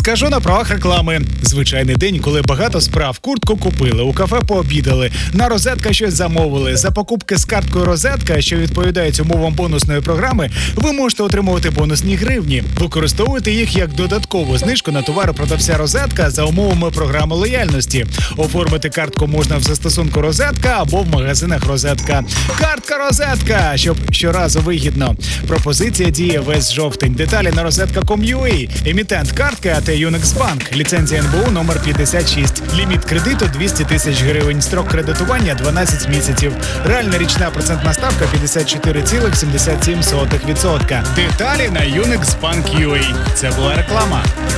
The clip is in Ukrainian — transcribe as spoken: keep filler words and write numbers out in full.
Скажу на правах реклами. Звичайний день, коли багато справ. Куртку купили, у кафе пообідали, на розетка щось замовили. За покупки з карткою розетка, що відповідають умовам бонусної програми, ви можете отримувати бонусні гривні. Використовуйте їх як додаткову знижку на товари продавця розетка за умовами програми лояльності. Оформити картку можна в застосунку розетка або в магазинах розетка. Картка розетка, щоб щоразу вигідно. Пропозиція діє весь жовтень. Деталі на розетка крапка ком крапка ю а. Емітент картки АТ Юнекс-Банк. Ліцензія ен бе у номер п'ятдесят шість. Ліміт кредиту двісті тисяч гривень. Строк кредитування дванадцять місяців. Реальна річна процентна ставка п'ятдесят чотири цілих сімдесят сім сотих відсотка. Деталі на юнекс банк крапка ю а. Це була реклама.